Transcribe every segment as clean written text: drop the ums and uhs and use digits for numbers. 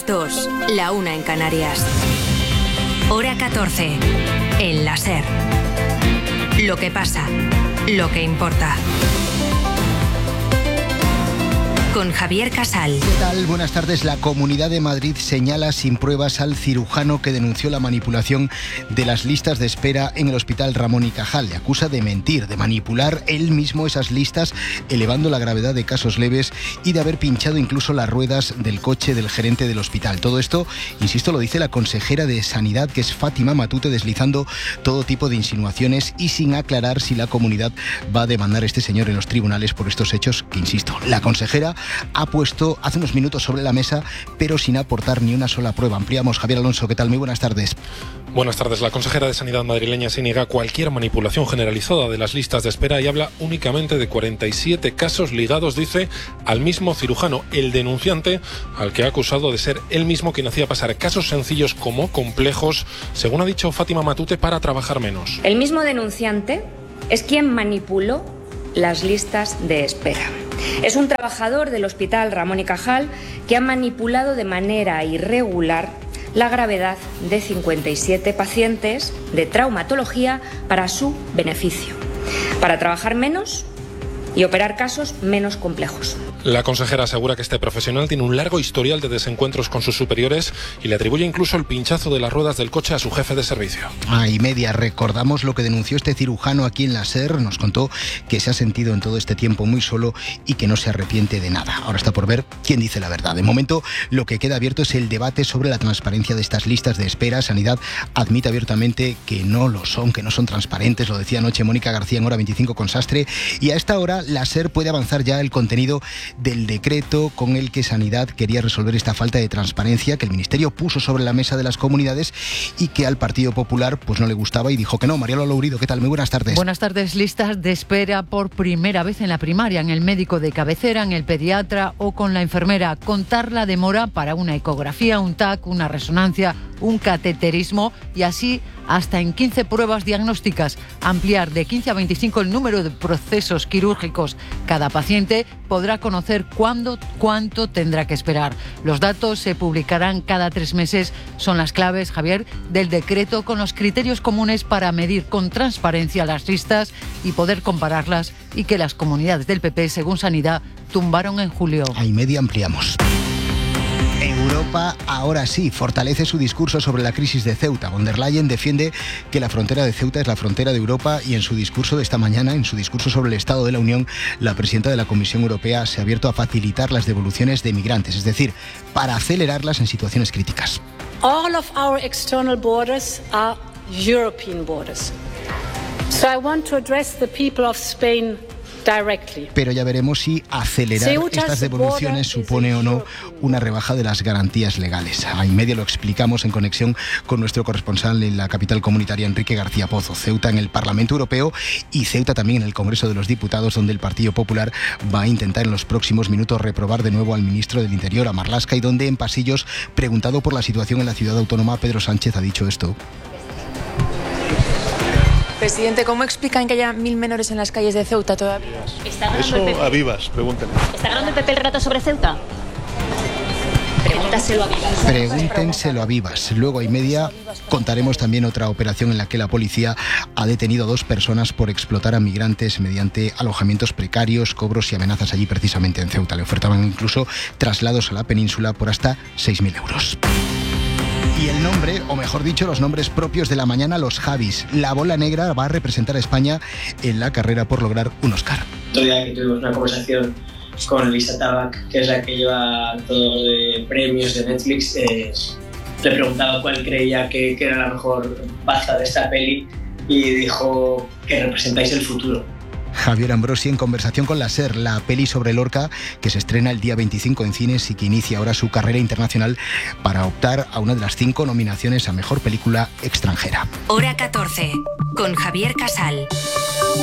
las 2, la 1 en Canarias. Hora 14, en la SER. Lo que pasa, lo que importa. Con Javier Casal. ¿Qué tal? Buenas tardes. La Comunidad de Madrid señala sin pruebas al cirujano que denunció la manipulación de las listas de espera en el Hospital Ramón y Cajal. Le acusa de mentir, de manipular él mismo esas listas, elevando la gravedad de casos leves y de haber pinchado incluso las ruedas del coche del gerente del hospital. Todo esto, insisto, lo dice la consejera de Sanidad, que es Fátima Matute, deslizando todo tipo de insinuaciones y sin aclarar si la comunidad va a demandar a este señor en los tribunales por estos hechos que, insisto, la consejera ha puesto hace unos minutos sobre la mesa, pero sin aportar ni una sola prueba. Ampliamos. Javier Alonso, ¿qué tal? Muy buenas tardes. Buenas tardes. La consejera de Sanidad madrileña se niega a cualquier manipulación generalizada de las listas de espera y habla únicamente de 47 casos ligados, dice, al mismo cirujano, el denunciante, al que ha acusado de ser él mismo quien hacía pasar casos sencillos como complejos, según ha dicho Fátima Matute, para trabajar menos. El mismo denunciante es quien manipuló las listas de espera. Es un trabajador del Hospital Ramón y Cajal que ha manipulado de manera irregular la gravedad de 57 pacientes de traumatología para su beneficio, para trabajar menos y operar casos menos complejos. La consejera asegura que este profesional tiene un largo historial de desencuentros con sus superiores y le atribuye incluso el pinchazo de las ruedas del coche a su jefe de servicio. Y media, recordamos lo que denunció este cirujano aquí en la SER. Nos contó que se ha sentido en todo este tiempo muy solo y que no se arrepiente de nada. Ahora está por ver quién dice la verdad. De momento, lo que queda abierto es el debate sobre la transparencia de estas listas de espera. Sanidad admite abiertamente que no lo son, que no son transparentes. Lo decía anoche Mónica García en Hora 25 con Sastre. Y a esta hora la SER puede avanzar ya el contenido del decreto con el que Sanidad quería resolver esta falta de transparencia que el Ministerio puso sobre la mesa de las comunidades y que al Partido Popular pues no le gustaba y dijo que no. María Lola Urido, ¿qué tal? Muy buenas tardes. Buenas tardes. Listas de espera por primera vez en la primaria, en el médico de cabecera, en el pediatra o con la enfermera. Contar la demora para una ecografía, un TAC, una resonancia, un cateterismo y así hasta en 15 pruebas diagnósticas. Ampliar de 15 a 25 el número de procesos quirúrgicos. Cada paciente podrá conocer cuánto tendrá que esperar. Los datos se publicarán cada 3 meses. Son las claves, Javier, del decreto con los criterios comunes para medir con transparencia las listas y poder compararlas y que las comunidades del PP, según Sanidad, tumbaron en julio. Y media ampliamos. Europa ahora sí fortalece su discurso sobre la crisis de Ceuta. Von der Leyen defiende que la frontera de Ceuta es la frontera de Europa y en su discurso de esta mañana, en su discurso sobre el Estado de la Unión, la presidenta de la Comisión Europea se ha abierto a facilitar las devoluciones de migrantes, es decir, para acelerarlas en situaciones críticas. All of our external borders are European borders. So I want to address the people of Spain directly. Pero ya veremos si acelerar estas devoluciones supone o no una rebaja de las garantías legales. A media lo explicamos en conexión con nuestro corresponsal en la capital comunitaria, Enrique García Pozo. Ceuta en el Parlamento Europeo y Ceuta también en el Congreso de los Diputados, donde el Partido Popular va a intentar en los próximos minutos reprobar de nuevo al ministro del Interior, a Marlaska, y donde en pasillos, preguntado por la situación en la ciudad autónoma, Pedro Sánchez ha dicho esto. Presidente, ¿cómo explican que haya 1.000 menores en las calles de Ceuta todavía? Eso a Vivas, pregúntenle. ¿Está ganando el PP el relato sobre Ceuta? Pregúntaselo a Vivas. Pregúntenselo a Vivas. Luego y media contaremos también otra operación en la que la policía ha detenido a 2 personas por explotar a migrantes mediante alojamientos precarios, cobros y amenazas allí precisamente en Ceuta. Le ofertaban incluso traslados a la península por hasta 6.000 euros. Y el nombre, o mejor dicho, los nombres propios de la mañana, los Javis. La bola negra va a representar a España en la carrera por lograr un Oscar. Otro día que tuvimos una conversación con Lisa Tabac, que es la que lleva todo de premios de Netflix, le preguntaba cuál creía que era la mejor baza de esta peli y dijo que representáis el futuro. Javier Ambrosi en conversación con la SER, la peli sobre Lorca que se estrena el día 25 en cines y que inicia ahora su carrera internacional para optar a una de las 5 nominaciones a Mejor Película Extranjera. Hora 14, con Javier Casal.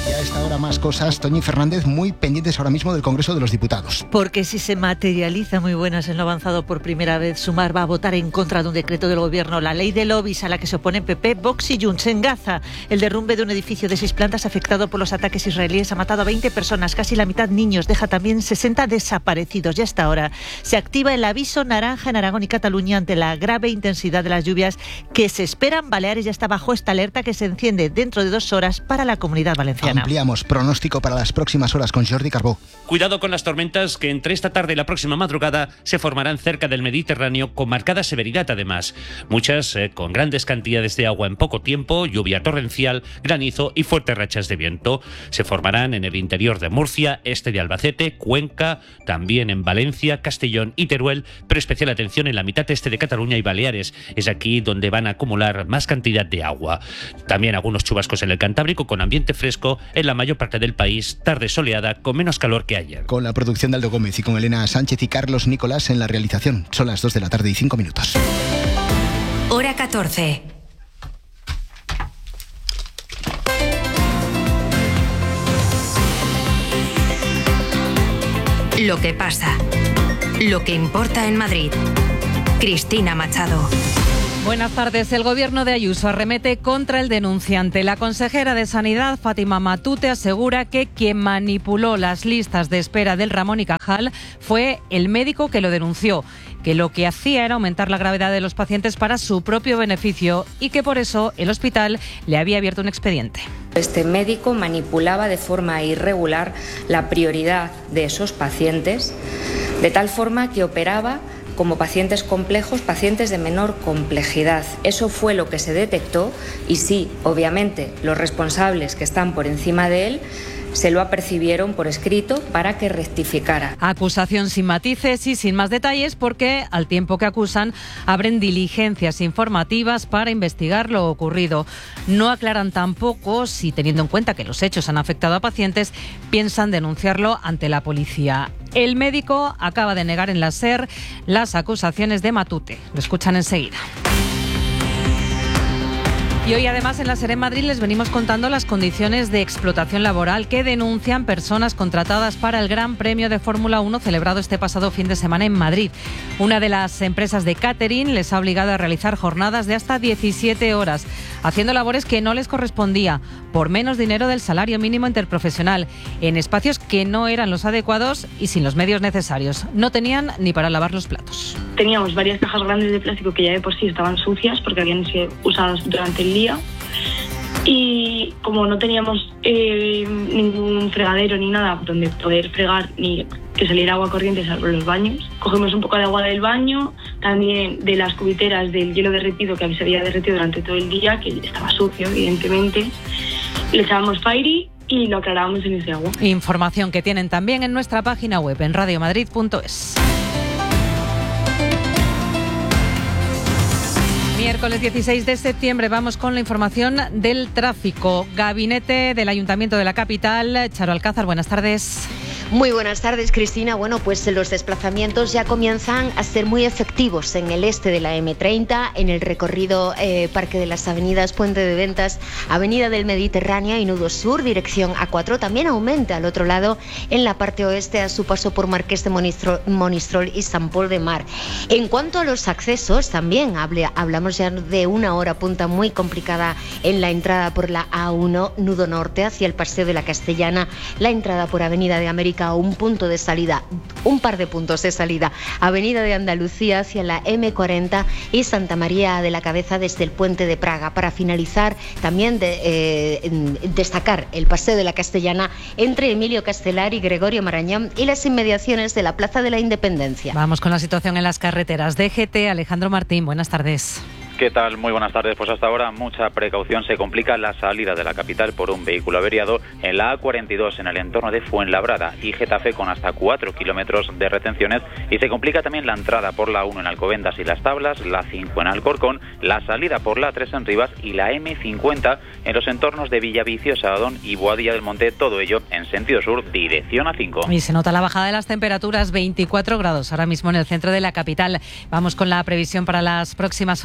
Y a esta hora más cosas, Toñi Fernández, muy pendientes ahora mismo del Congreso de los Diputados. Porque si se materializa, muy buenas, en lo avanzado por primera vez, Sumar va a votar en contra de un decreto del Gobierno, la ley de lobbies a la que se oponen PP, Vox y Junts. En Gaza, el derrumbe de un edificio de 6 plantas afectado por los ataques israelíes ha matado a 20 personas, casi la mitad niños, deja también 60 desaparecidos. Y hasta ahora se activa el aviso naranja en Aragón y Cataluña ante la grave intensidad de las lluvias que se esperan. Baleares ya está bajo esta alerta que se enciende dentro de 2 horas para la Comunidad Valenciana. Ampliamos pronóstico para las próximas horas con Jordi Carbó. Cuidado con las tormentas que entre esta tarde y la próxima madrugada se formarán cerca del Mediterráneo con marcada severidad además. Muchas con grandes cantidades de agua en poco tiempo, lluvia torrencial, granizo y fuertes rachas de viento. Se formarán en el interior de Murcia, este de Albacete, Cuenca, también en Valencia, Castellón y Teruel, pero especial atención en la mitad este de Cataluña y Baleares. Es aquí donde van a acumular más cantidad de agua. También algunos chubascos en el Cantábrico con ambiente fresco en la mayor parte del país, tarde soleada con menos calor que ayer. Con la producción de Aldo Gómez y con Elena Sánchez y Carlos Nicolás en la realización. Son las 2 de la tarde y 5 minutos. Hora 14. Lo que pasa. Lo que importa en Madrid. Cristina Machado. Buenas tardes. El gobierno de Ayuso arremete contra el denunciante. La consejera de Sanidad, Fátima Matute, asegura que quien manipuló las listas de espera del Ramón y Cajal fue el médico que lo denunció, que lo que hacía era aumentar la gravedad de los pacientes para su propio beneficio y que por eso el hospital le había abierto un expediente. Este médico manipulaba de forma irregular la prioridad de esos pacientes, de tal forma que operaba como pacientes complejos, pacientes de menor complejidad. Eso fue lo que se detectó y sí, obviamente, los responsables que están por encima de él se lo apercibieron por escrito para que rectificara. Acusación sin matices y sin más detalles porque, al tiempo que acusan, abren diligencias informativas para investigar lo ocurrido. No aclaran tampoco si, teniendo en cuenta que los hechos han afectado a pacientes, piensan denunciarlo ante la policía. El médico acaba de negar en la SER las acusaciones de Matute. Lo escuchan enseguida. Y hoy además en la SER en Madrid les venimos contando las condiciones de explotación laboral que denuncian personas contratadas para el Gran Premio de Fórmula 1 celebrado este pasado fin de semana en Madrid. Una de las empresas de catering les ha obligado a realizar jornadas de hasta 17 horas, haciendo labores que no les correspondía, por menos dinero del salario mínimo interprofesional, en espacios que no eran los adecuados y sin los medios necesarios. No tenían ni para lavar los platos. Teníamos varias cajas grandes de plástico que ya de por sí estaban sucias porque habían sido usadas durante el día. Y como no teníamos ningún fregadero ni nada donde poder fregar ni que saliera agua corriente salvo los baños, cogimos un poco de agua del baño, también de las cubiteras del hielo derretido que se había derretido durante todo el día, que estaba sucio evidentemente, le echábamos Fairy y lo aclarábamos en ese agua. Información que tienen también en nuestra página web en radiomadrid.es. Miércoles 16 de septiembre vamos con la información del tráfico. Gabinete del Ayuntamiento de la capital. Charo Alcázar, buenas tardes. Muy buenas tardes, Cristina. Bueno, pues los desplazamientos ya comienzan a ser muy efectivos en el este de la M30, en el recorrido Parque de las Avenidas, Puente de Ventas, Avenida del Mediterráneo y Nudo Sur, dirección A4. También aumenta al otro lado en la parte oeste a su paso por Marqués de Monistrol y Sant Pol de Mar. En cuanto a los accesos, también hablamos ya de una hora punta muy complicada en la entrada por la A1, Nudo Norte, hacia el Paseo de la Castellana, la entrada por Avenida de América, un punto de salida, un par de puntos de salida, Avenida de Andalucía hacia la M40 y Santa María de la Cabeza desde el Puente de Praga. Para finalizar, también destacar el Paseo de la Castellana entre Emilio Castelar y Gregorio Marañón y las inmediaciones de la Plaza de la Independencia. Vamos con la situación en las carreteras. DGT, Alejandro Martín, buenas tardes. ¿Qué tal? Muy buenas tardes. Pues hasta ahora mucha precaución. Se complica la salida de la capital por un vehículo averiado en la A42 en el entorno de Fuenlabrada y Getafe con hasta 4 kilómetros de retenciones, y se complica también la entrada por la 1 en Alcobendas y Las Tablas, la 5 en Alcorcón, la salida por la 3 en Rivas y la M50 en los entornos de Villaviciosa, Adón y Boadilla del Monte, todo ello en sentido sur, dirección A5. Y se nota la bajada de las temperaturas, 24 grados ahora mismo en el centro de la capital. Vamos con la previsión para las próximas horas.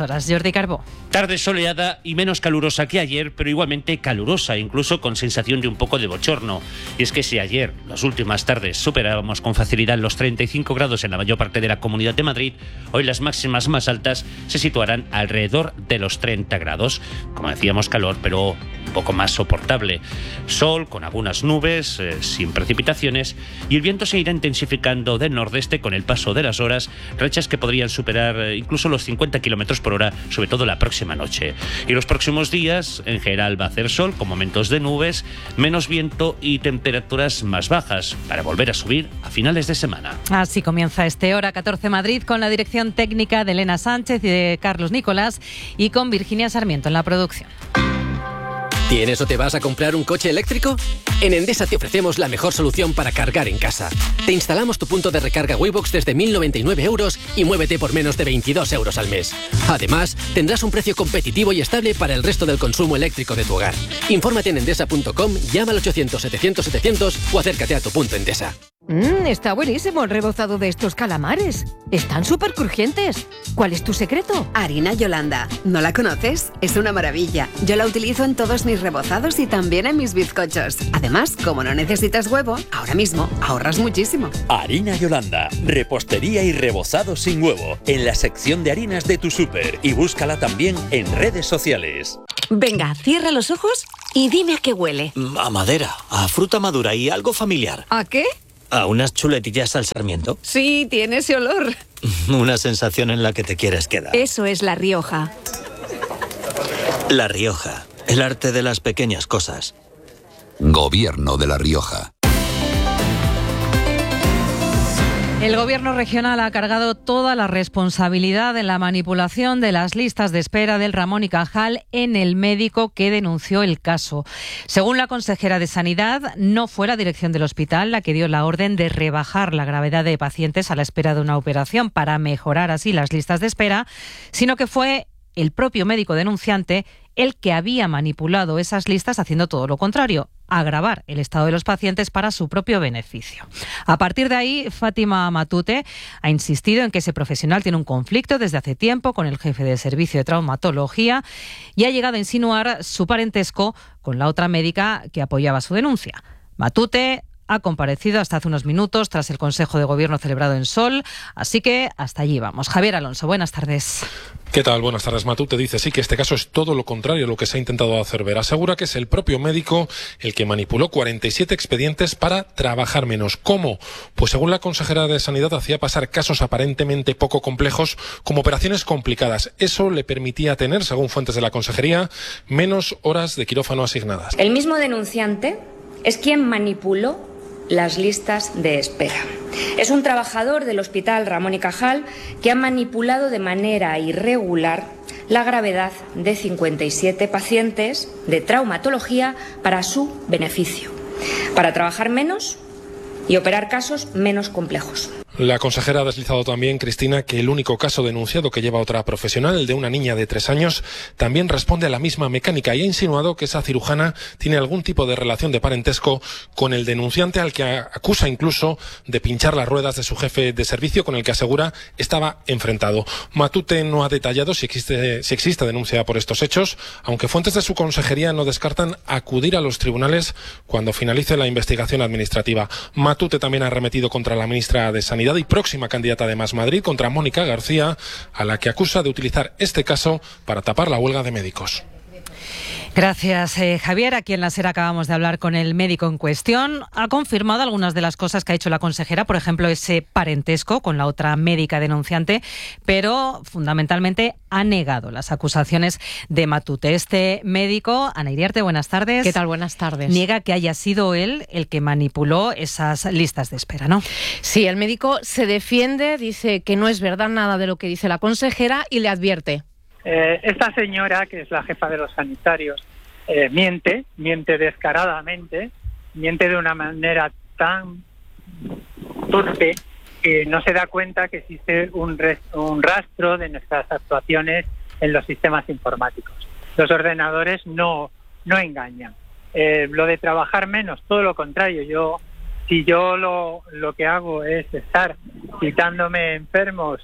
Jordi Carbó. Tarde soleada y menos calurosa que ayer, pero igualmente calurosa, incluso con sensación de un poco de bochorno. Y es que si ayer, las últimas tardes, superábamos con facilidad los 35 grados en la mayor parte de la Comunidad de Madrid, hoy las máximas más altas se situarán alrededor de los 30 grados. Como decíamos, calor, pero un poco más soportable. Sol con algunas nubes, sin precipitaciones, y el viento se irá intensificando del nordeste con el paso de las horas, rachas que podrían superar incluso los 50 km por hora, sobre todo la próxima noche. Y los próximos días, en general, va a hacer sol con momentos de nubes, menos viento y temperaturas más bajas, para volver a subir a finales de semana. Así comienza este Hora 14 Madrid, con la dirección técnica de Elena Sánchez y de Carlos Nicolás, y con Virginia Sarmiento en la producción. ¿Tienes o te vas a comprar un coche eléctrico? En Endesa te ofrecemos la mejor solución para cargar en casa. Te instalamos tu punto de recarga Waybox desde 1.099 euros y muévete por menos de 22 euros al mes. Además, tendrás un precio competitivo y estable para el resto del consumo eléctrico de tu hogar. Infórmate en endesa.com, llama al 800-700-700 o acércate a tu punto Endesa. Está buenísimo el rebozado de estos calamares. Están súper crujientes. ¿Cuál es tu secreto? Harina Yolanda. ¿No la conoces? Es una maravilla. Yo la utilizo en todos mis rebozados y también en mis bizcochos. Además, como no necesitas huevo, ahora mismo ahorras muchísimo. Harina Yolanda. Repostería y rebozado sin huevo. En la sección de harinas de tu súper. Y búscala también en redes sociales. Venga, cierra los ojos y dime a qué huele. A madera, a fruta madura y algo familiar. ¿A qué? ¿A unas chuletillas al sarmiento? Sí, tiene ese olor. Una sensación en la que te quieres quedar. Eso es La Rioja. La Rioja, el arte de las pequeñas cosas. Gobierno de La Rioja. El Gobierno regional ha cargado toda la responsabilidad en la manipulación de las listas de espera del Ramón y Cajal en el médico que denunció el caso. Según la consejera de Sanidad, no fue la dirección del hospital la que dio la orden de rebajar la gravedad de pacientes a la espera de una operación para mejorar así las listas de espera, sino que fue el propio médico denunciante el que había manipulado esas listas haciendo todo lo contrario, agravar el estado de los pacientes para su propio beneficio. A partir de ahí, Fátima Matute ha insistido en que ese profesional tiene un conflicto desde hace tiempo con el jefe de servicio de traumatología y ha llegado a insinuar su parentesco con la otra médica que apoyaba su denuncia. Matute ha comparecido hasta hace unos minutos tras el Consejo de Gobierno celebrado en Sol, así que hasta allí vamos. Javier Alonso, buenas tardes. ¿Qué tal? Buenas tardes. Matute dice sí que este caso es todo lo contrario a lo que se ha intentado hacer ver. Asegura que es el propio médico el que manipuló 47 expedientes para trabajar menos. ¿Cómo? Pues según la consejera de Sanidad hacía pasar casos aparentemente poco complejos como operaciones complicadas. Eso le permitía tener, según fuentes de la consejería, menos horas de quirófano asignadas. El mismo denunciante es quien manipuló las listas de espera. Es un trabajador del Hospital Ramón y Cajal que ha manipulado de manera irregular la gravedad de 57 pacientes de traumatología para su beneficio, para trabajar menos y operar casos menos complejos. La consejera ha deslizado también, Cristina, que el único caso denunciado que lleva otra profesional, el de una niña de 3 años, también responde a la misma mecánica y ha insinuado que esa cirujana tiene algún tipo de relación de parentesco con el denunciante, al que acusa incluso de pinchar las ruedas de su jefe de servicio, con el que asegura estaba enfrentado. Matute no ha detallado si existe denuncia por estos hechos, aunque fuentes de su consejería no descartan acudir a los tribunales cuando finalice la investigación administrativa. Matute también ha arremetido contra la ministra de Sanidad y próxima candidata de Más Madrid, contra Mónica García, a la que acusa de utilizar este caso para tapar la huelga de médicos. Gracias, Javier. Aquí en la SER acabamos de hablar con el médico en cuestión. Ha confirmado algunas de las cosas que ha hecho la consejera, por ejemplo, ese parentesco con la otra médica denunciante, pero fundamentalmente ha negado las acusaciones de Matute. Este médico, Ana Iriarte, buenas tardes. ¿Qué tal? Buenas tardes. Niega que haya sido él el que manipuló esas listas de espera, ¿no? Sí, el médico se defiende, dice que no es verdad nada de lo que dice la consejera y le advierte. Esta señora, que es la jefa de los sanitarios, miente descaradamente, miente de una manera tan torpe que no se da cuenta que existe un rastro de nuestras actuaciones en los sistemas informáticos. Los ordenadores no engañan. Lo de trabajar menos, todo lo contrario. Si yo lo que hago es estar quitándome enfermos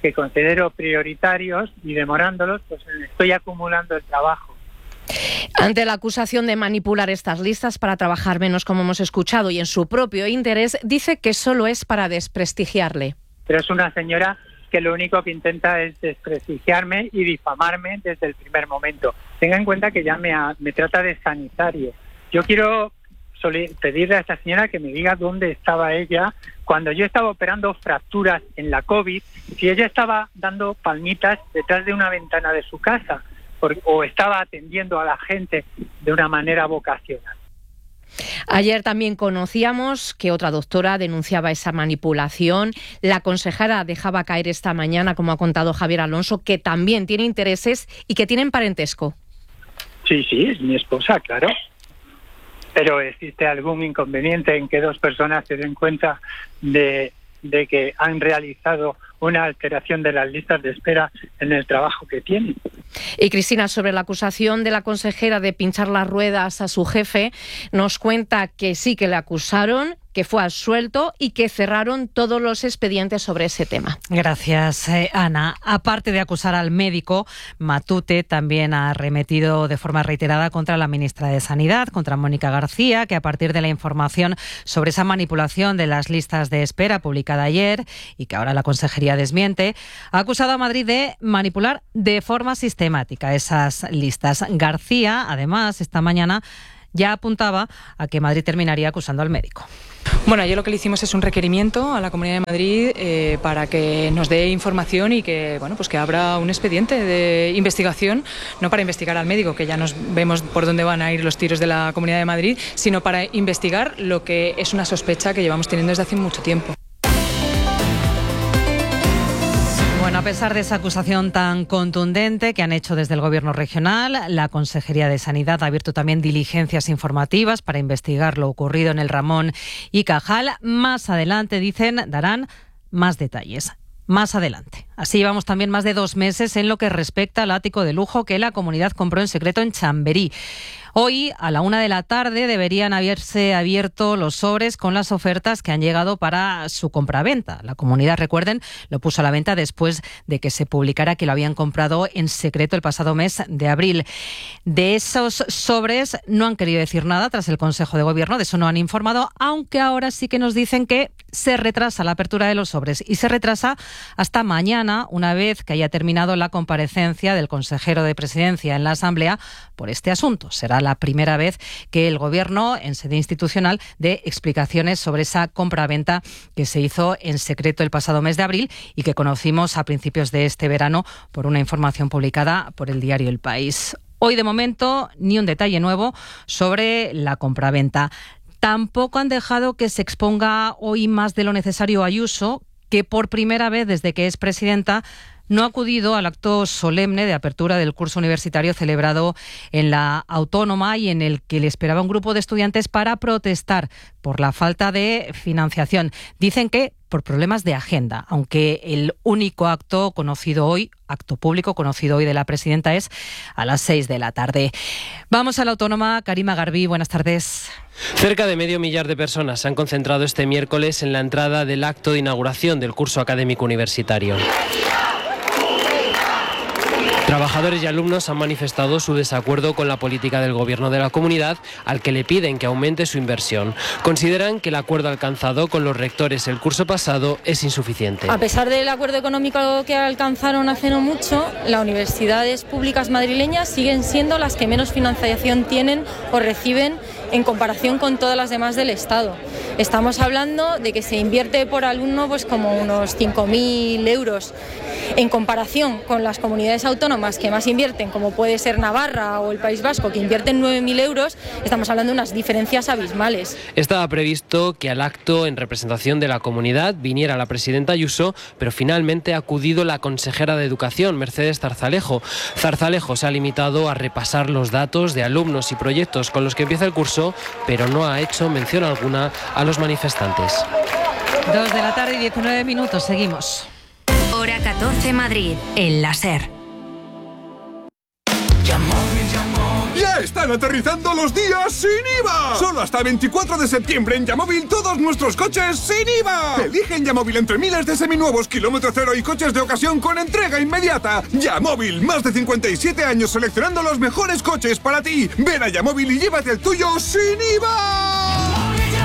que considero prioritarios y demorándolos, pues estoy acumulando el trabajo. Ante la acusación de manipular estas listas para trabajar menos, como hemos escuchado, y en su propio interés, dice que solo es para desprestigiarle. Pero es una señora que lo único que intenta es desprestigiarme y difamarme desde el primer momento. Tenga en cuenta que ya me trata de sanitario. Yo quiero pedirle a esta señora que me diga dónde estaba ella cuando yo estaba operando fracturas en la COVID, si ella estaba dando palmitas detrás de una ventana de su casa o estaba atendiendo a la gente de una manera vocacional. Ayer también conocíamos que otra doctora denunciaba esa manipulación. La consejera dejaba caer esta mañana, como ha contado Javier Alonso, que también tiene intereses y que tienen parentesco. Sí, es mi esposa, claro. Pero ¿existe algún inconveniente en que dos personas se den cuenta de que han realizado una alteración de las listas de espera en el trabajo que tienen? Y Cristina, sobre la acusación de la consejera de pinchar las ruedas a su jefe, nos cuenta que sí que le acusaron, que fue absuelto y que cerraron todos los expedientes sobre ese tema. Gracias, Ana. Aparte de acusar al médico, Matute también ha arremetido de forma reiterada contra la ministra de Sanidad, contra Mónica García, que a partir de la información sobre esa manipulación de las listas de espera publicada ayer y que ahora la consejería desmiente, ha acusado a Madrid de manipular de forma sistemática esas listas. García, además, esta mañana ya apuntaba a que Madrid terminaría acusando al médico. Bueno, ayer lo que le hicimos es un requerimiento a la Comunidad de Madrid para que nos dé información y que, bueno, pues que abra un expediente de investigación, no para investigar al médico, que ya nos vemos por dónde van a ir los tiros de la Comunidad de Madrid, sino para investigar lo que es una sospecha que llevamos teniendo desde hace mucho tiempo. Bueno, a pesar de esa acusación tan contundente que han hecho desde el Gobierno regional, la Consejería de Sanidad ha abierto también diligencias informativas para investigar lo ocurrido en el Ramón y Cajal. Más adelante, dicen, darán más detalles. Más adelante. Así llevamos también más de 2 meses en lo que respecta al ático de lujo que la comunidad compró en secreto en Chamberí. Hoy, a la 1 de la tarde, deberían haberse abierto los sobres con las ofertas que han llegado para su compraventa. La comunidad, recuerden, lo puso a la venta después de que se publicara que lo habían comprado en secreto el pasado mes de abril. De esos sobres no han querido decir nada tras el Consejo de Gobierno, de eso no han informado, aunque ahora sí que nos dicen que se retrasa la apertura de los sobres y se retrasa hasta mañana, una vez que haya terminado la comparecencia del consejero de Presidencia en la Asamblea por este asunto. Será la primera vez que el Gobierno, en sede institucional, dé explicaciones sobre esa compraventa que se hizo en secreto el pasado mes de abril y que conocimos a principios de este verano por una información publicada por el diario El País. Hoy, de momento, ni un detalle nuevo sobre la compraventa. Tampoco han dejado que se exponga hoy más de lo necesario Ayuso, que por primera vez desde que es presidenta no ha acudido al acto solemne de apertura del curso universitario celebrado en la Autónoma y en el que le esperaba un grupo de estudiantes para protestar por la falta de financiación. Dicen que por problemas de agenda, aunque el único acto público conocido hoy de la presidenta es a las 6 de la tarde. Vamos a la Autónoma. Karima Garbí, buenas tardes. Cerca de 500.000 de personas se han concentrado este miércoles en la entrada del acto de inauguración del curso académico universitario. Trabajadores y alumnos han manifestado su desacuerdo con la política del Gobierno de la comunidad, al que le piden que aumente su inversión. Consideran que el acuerdo alcanzado con los rectores el curso pasado es insuficiente. A pesar del acuerdo económico que alcanzaron hace no mucho, las universidades públicas madrileñas siguen siendo las que menos financiación tienen o reciben en comparación con todas las demás del Estado. Estamos hablando de que se invierte por alumno pues como unos 5.000 euros. En comparación con las comunidades autónomas que más invierten, como puede ser Navarra o el País Vasco, que invierten 9.000 euros, estamos hablando de unas diferencias abismales. Estaba previsto que al acto en representación de la comunidad viniera la presidenta Ayuso, pero finalmente ha acudido la consejera de Educación, Mercedes Zarzalejo. Zarzalejo se ha limitado a repasar los datos de alumnos y proyectos con los que empieza el curso, pero no ha hecho mención alguna a los manifestantes. 2 de la tarde y 19 minutos, seguimos. Hora 14 Madrid, en la SER. ¡Ya está ¡Están aterrizando los días sin IVA! Solo hasta el 24 de septiembre en Yamóvil todos nuestros coches sin IVA. Elige en Yamóvil entre miles de seminuevos, kilómetro cero y coches de ocasión con entrega inmediata. Yamóvil, más de 57 años seleccionando los mejores coches para ti. Ven a Yamóvil y llévate el tuyo sin IVA.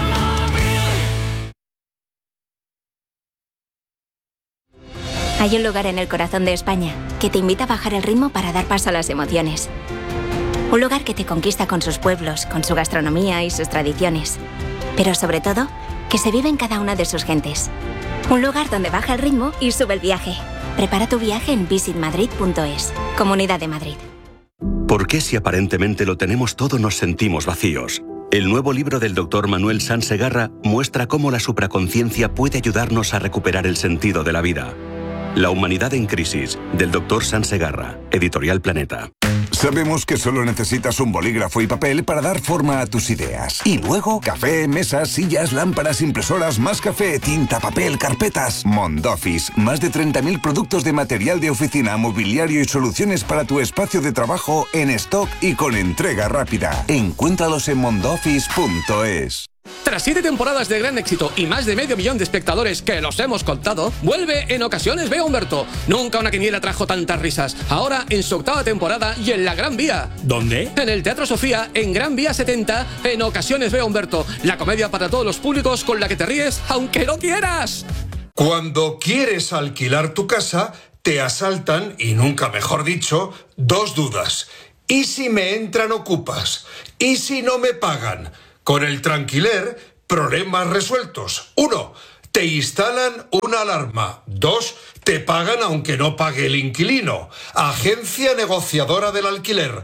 Hay un lugar en el corazón de España que te invita a bajar el ritmo para dar paso a las emociones. Un lugar que te conquista con sus pueblos, con su gastronomía y sus tradiciones. Pero sobre todo, que se vive en cada una de sus gentes. Un lugar donde baja el ritmo y sube el viaje. Prepara tu viaje en visitmadrid.es. Comunidad de Madrid. ¿Por qué si aparentemente lo tenemos todo nos sentimos vacíos? El nuevo libro del Dr. Manuel Sansegarra muestra cómo la supraconciencia puede ayudarnos a recuperar el sentido de la vida. La humanidad en crisis, del Dr. Sansegarra, Editorial Planeta. Sabemos que solo necesitas un bolígrafo y papel para dar forma a tus ideas. Y luego, café, mesas, sillas, lámparas, impresoras, más café, tinta, papel, carpetas. Mondoffice, más de 30.000 productos de material de oficina, mobiliario y soluciones para tu espacio de trabajo en stock y con entrega rápida. Encuéntralos en mondoffice.es. Tras 7 temporadas de gran éxito y más de 500.000 de espectadores que los hemos contado, vuelve En Ocasiones Veo a Humberto. Nunca una quiniela trajo tantas risas. Ahora en su 8ª temporada y en la Gran Vía. ¿Dónde? En el Teatro Sofía, en Gran Vía 70, En Ocasiones Veo a Humberto. La comedia para todos los públicos con la que te ríes aunque no quieras. Cuando quieres alquilar tu casa, te asaltan, y nunca mejor dicho, 2 dudas. ¿Y si me entran ocupas? ¿Y si no me pagan? Con el Tranquiler, problemas resueltos. 1. Te instalan una alarma. 2. Te pagan aunque no pague el inquilino. Agencia negociadora del alquiler.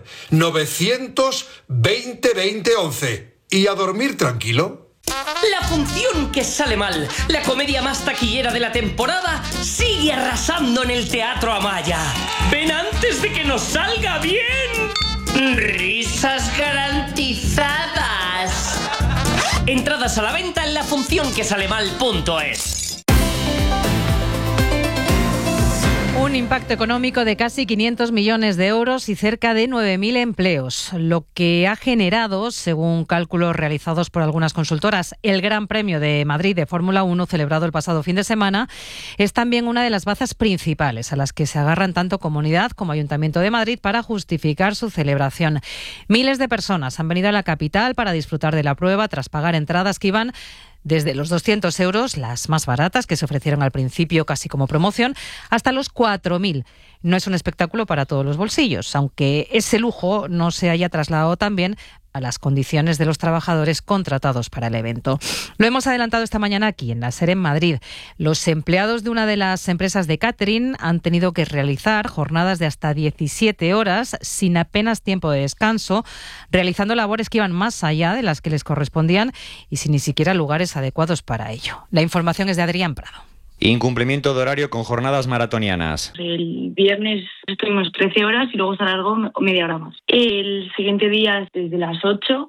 900-20-20-11. ¿Y a dormir tranquilo? La función que sale mal, la comedia más taquillera de la temporada, sigue arrasando en el Teatro Amaya. ¡Ven antes de que nos salga bien! ¡Risas garantizadas! Entradas a la venta en lafuncionquesalemal.es. Un impacto económico de casi 500 millones de euros y cerca de 9.000 empleos, lo que ha generado, según cálculos realizados por algunas consultoras, el Gran Premio de Madrid de Fórmula 1 celebrado el pasado fin de semana, es también una de las bazas principales a las que se agarran tanto Comunidad como Ayuntamiento de Madrid para justificar su celebración. Miles de personas han venido a la capital para disfrutar de la prueba tras pagar entradas que iban desde los 200 euros, las más baratas que se ofrecieron al principio casi como promoción, hasta los 4.000. No es un espectáculo para todos los bolsillos, aunque ese lujo no se haya trasladado también a las condiciones de los trabajadores contratados para el evento. Lo hemos adelantado esta mañana aquí en la SER en Madrid. Los empleados de una de las empresas de catering han tenido que realizar jornadas de hasta 17 horas sin apenas tiempo de descanso, realizando labores que iban más allá de las que les correspondían y sin ni siquiera lugares adecuados para ello. La información es de Adrián Prado. Incumplimiento de horario con jornadas maratonianas. El viernes estuvimos 13 horas y luego se alargó media hora más. El siguiente día es desde las 8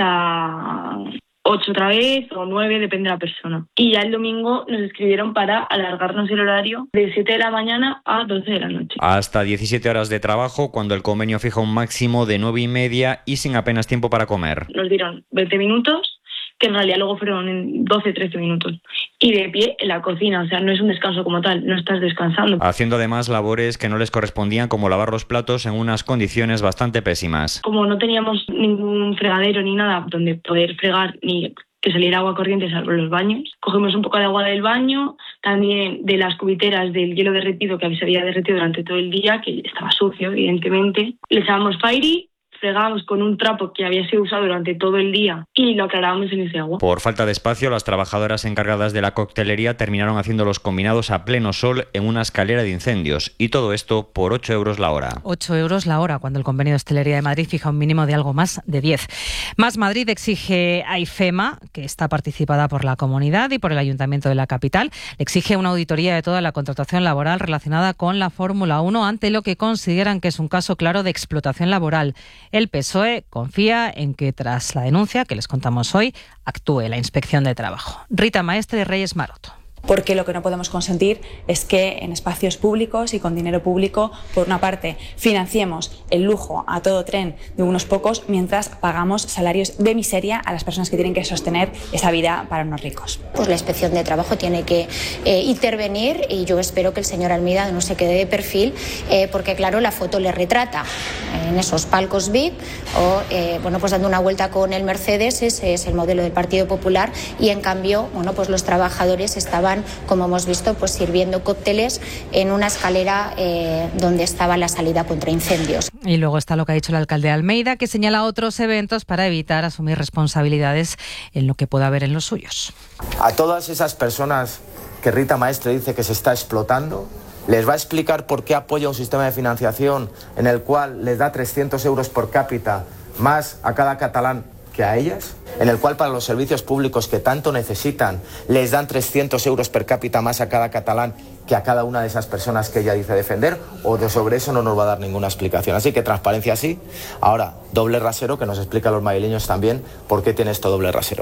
hasta 8 otra vez o 9, depende de la persona. Y ya el domingo nos escribieron para alargarnos el horario de 7 de la mañana a 12 de la noche. Hasta 17 horas de trabajo cuando el convenio fija un máximo de 9:30 y sin apenas tiempo para comer. Nos dieron 20 minutos, que en realidad luego fueron 12-13 minutos. Y de pie en la cocina, o sea, no es un descanso como tal, no estás descansando. Haciendo además labores que no les correspondían, como lavar los platos en unas condiciones bastante pésimas. Como no teníamos ningún fregadero ni nada donde poder fregar ni que saliera agua corriente salvo los baños, cogimos un poco de agua del baño, también de las cubiteras del hielo derretido que se había derretido durante todo el día, que estaba sucio, evidentemente. Le echábamos Fairy, fregábamos con un trapo que había sido usado durante todo el día y lo aclarábamos en ese agua. Por falta de espacio, las trabajadoras encargadas de la coctelería terminaron haciendo los combinados a pleno sol en una escalera de incendios. Y todo esto por 8 euros la hora. 8 euros la hora, cuando el convenio de hostelería de Madrid fija un mínimo de algo más de 10. Más Madrid exige a IFEMA, que está participada por la Comunidad y por el Ayuntamiento de la capital, le exige una auditoría de toda la contratación laboral relacionada con la Fórmula 1 ante lo que consideran que es un caso claro de explotación laboral. El PSOE confía en que tras la denuncia que les contamos hoy, actúe la Inspección de Trabajo. Rita Maestre, Reyes Maroto. Porque lo que no podemos consentir es que en espacios públicos y con dinero público, por una parte, financiemos el lujo a todo tren de unos pocos mientras pagamos salarios de miseria a las personas que tienen que sostener esa vida para unos ricos. Pues la Inspección de Trabajo tiene que intervenir y yo espero que el señor Almeida no se quede de perfil porque, claro, la foto le retrata en esos palcos VIP o, pues dando una vuelta con el Mercedes, ese es el modelo del Partido Popular y, en cambio, pues los trabajadores estaban, como hemos visto, pues sirviendo cócteles en una escalera donde estaba la salida contra incendios. Y luego está lo que ha dicho el alcalde de Almeida, que señala otros eventos para evitar asumir responsabilidades en lo que pueda haber en los suyos. A todas esas personas que Rita Maestre dice que se está explotando, ¿les va a explicar por qué apoya un sistema de financiación en el cual les da 300 euros por cápita más a cada catalán que a ellas? En el cual para los servicios públicos que tanto necesitan les dan 300 euros per cápita más a cada catalán que a cada una de esas personas que ella dice defender, o sobre eso no nos va a dar ninguna explicación. Así que transparencia sí. Ahora, doble rasero, que nos explica a los madrileños también por qué tiene esto doble rasero.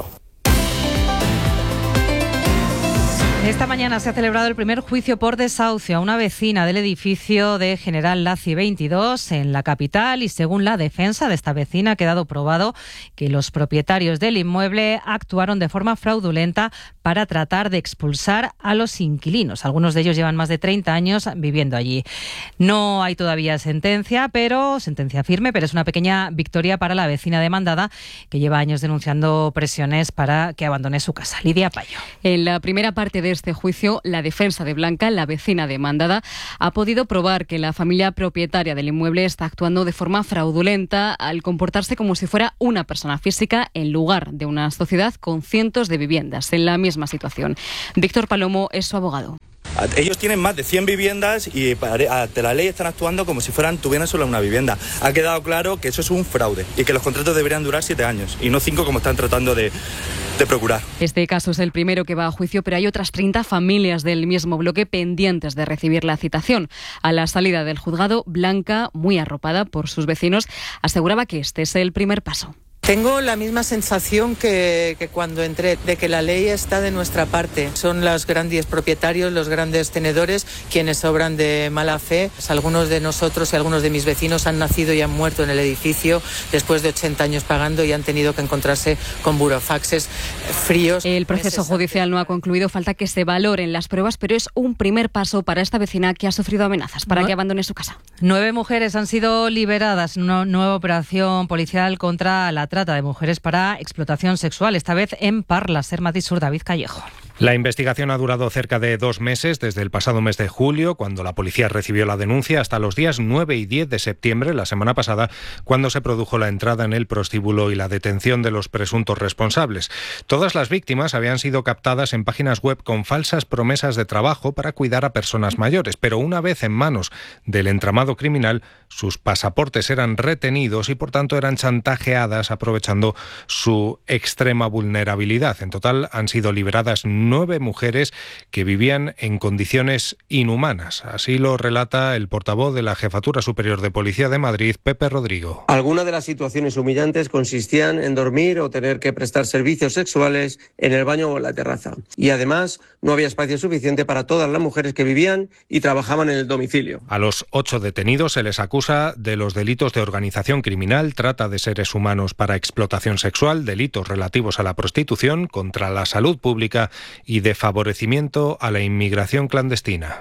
Esta mañana se ha celebrado el primer juicio por desahucio a una vecina del edificio de General Laci 22 en la capital y, según la defensa de esta vecina, ha quedado probado que los propietarios del inmueble actuaron de forma fraudulenta para tratar de expulsar a los inquilinos. Algunos de ellos llevan más de 30 años viviendo allí. No hay todavía sentencia firme, pero es una pequeña victoria para la vecina demandada, que lleva años denunciando presiones para que abandone su casa. Lidia Payo. En la primera parte de este juicio, la defensa de Blanca, la vecina demandada, ha podido probar que la familia propietaria del inmueble está actuando de forma fraudulenta al comportarse como si fuera una persona física en lugar de una sociedad con cientos de viviendas en la misma situación. Víctor Palomo es su abogado. Ellos tienen más de 100 viviendas y ante la ley están actuando como si tuvieran solo una vivienda. Ha quedado claro que eso es un fraude y que los contratos deberían durar 7 años y no 5 como están tratando de procurar. Este caso es el primero que va a juicio, pero hay otras 30 familias del mismo bloque pendientes de recibir la citación. A la salida del juzgado, Blanca, muy arropada por sus vecinos, aseguraba que este es el primer paso. Tengo la misma sensación que cuando entré, de que la ley está de nuestra parte. Son los grandes propietarios, los grandes tenedores, quienes obran de mala fe. Algunos de nosotros y algunos de mis vecinos han nacido y han muerto en el edificio después de 80 años pagando y han tenido que encontrarse con burofaxes fríos. El proceso judicial no ha concluido, falta que se valoren las pruebas, pero es un primer paso para esta vecina que ha sufrido amenazas para que abandone su casa. 9 mujeres han sido liberadas en una nueva operación policial contra la trata de mujeres para explotación sexual, esta vez en Parla, Sermadí Sur. David Callejo. La investigación ha durado cerca de 2 meses, desde el pasado mes de julio, cuando la policía recibió la denuncia, hasta los días 9 y 10 de septiembre, la semana pasada, cuando se produjo la entrada en el prostíbulo y la detención de los presuntos responsables. Todas las víctimas habían sido captadas en páginas web con falsas promesas de trabajo para cuidar a personas mayores, pero una vez en manos del entramado criminal, sus pasaportes eran retenidos y por tanto eran chantajeadas aprovechando su extrema vulnerabilidad. En total han sido liberadas 9 mujeres que vivían en condiciones inhumanas. Así lo relata el portavoz de la Jefatura Superior de Policía de Madrid, Pepe Rodrigo. Algunas de las situaciones humillantes consistían en dormir o tener que prestar servicios sexuales en el baño o en la terraza. Y además no había espacio suficiente para todas las mujeres que vivían y trabajaban en el domicilio. A los 8 detenidos se les acusa de los delitos de organización criminal, trata de seres humanos para explotación sexual, delitos relativos a la prostitución, contra la salud pública y de favorecimiento a la inmigración clandestina.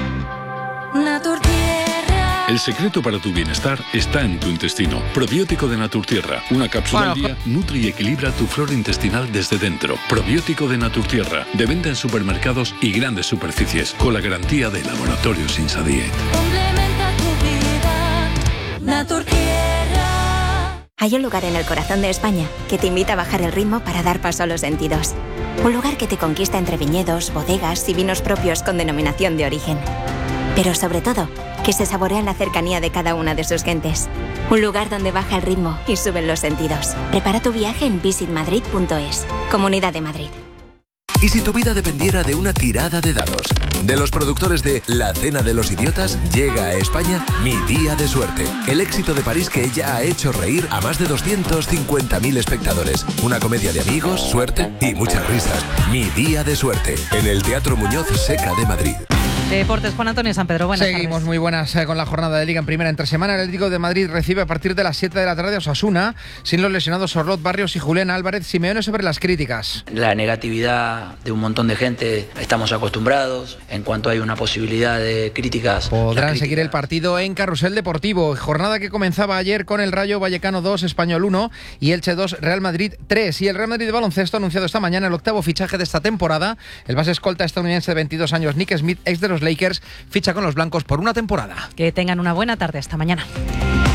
El secreto para tu bienestar está en tu intestino. Probiótico de Naturtierra. Una cápsula al día nutre y equilibra tu flora intestinal desde dentro. Probiótico de Naturtierra. De venta en supermercados y grandes superficies. Con la garantía de Laboratorios Insadiet. Complementa tu vida. Naturtierra. Hay un lugar en el corazón de España que te invita a bajar el ritmo para dar paso a los sentidos. Un lugar que te conquista entre viñedos, bodegas y vinos propios con denominación de origen. Pero sobre todo, que se saborea en la cercanía de cada una de sus gentes. Un lugar donde baja el ritmo y suben los sentidos. Prepara tu viaje en visitmadrid.es. Comunidad de Madrid. ¿Y si tu vida dependiera de una tirada de dados? De los productores de La Cena de los Idiotas, llega a España Mi Día de Suerte. El éxito de París que ya ha hecho reír a más de 250.000 espectadores. Una comedia de amigos, suerte y muchas risas. Mi Día de Suerte, en el Teatro Muñoz Seca de Madrid. Deportes, Juan Antonio San Pedro, buenas Seguimos tardes. Muy buenas con la jornada de Liga en primera entre semana. El Atlético de Madrid recibe a partir de las 7 de la tarde a Osasuna, sin los lesionados Sorlot, Barrios y Julián Álvarez. Simeone sobre las críticas. La negatividad de un montón de gente, estamos acostumbrados. En cuanto hay una posibilidad de críticas... Podrán seguir el partido en Carrusel Deportivo. Jornada que comenzaba ayer con el Rayo Vallecano 2, Español 1 y Elche 2, Real Madrid 3. Y el Real Madrid de baloncesto ha anunciado esta mañana el 8º fichaje de esta temporada. El base escolta estadounidense de 22 años, Nick Smith, ex de los Lakers, ficha con los blancos por una temporada. Que tengan una buena tarde. Hasta mañana.